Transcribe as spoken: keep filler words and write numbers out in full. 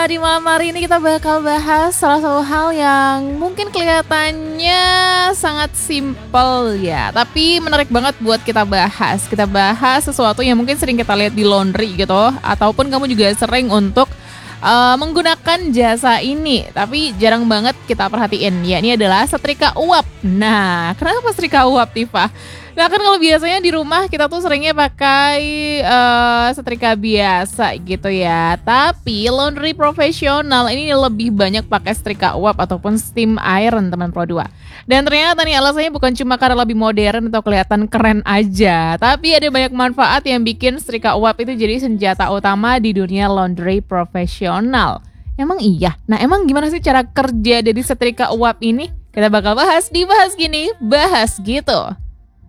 Di malam hari ini kita bakal bahas salah satu hal yang mungkin kelihatannya sangat simpel ya, tapi menarik banget buat kita bahas. Kita bahas sesuatu yang mungkin sering kita lihat di laundry gitu, ataupun kamu juga sering untuk uh, menggunakan jasa ini, tapi jarang banget kita perhatiin. Ya, ini adalah setrika uap. Nah, kenapa setrika uap, Tifa? Nah kan kalau biasanya di rumah kita tuh seringnya pakai uh, setrika biasa gitu ya. Tapi laundry profesional ini lebih banyak pakai setrika uap ataupun steam iron teman Pro dua. Dan ternyata nih alasannya bukan cuma karena lebih modern atau kelihatan keren aja, tapi ada banyak manfaat yang bikin setrika uap itu jadi senjata utama di dunia laundry profesional. Emang iya? Nah emang gimana sih cara kerja dari setrika uap ini? Kita bakal bahas di Bahas Gini, Bahas Gitu.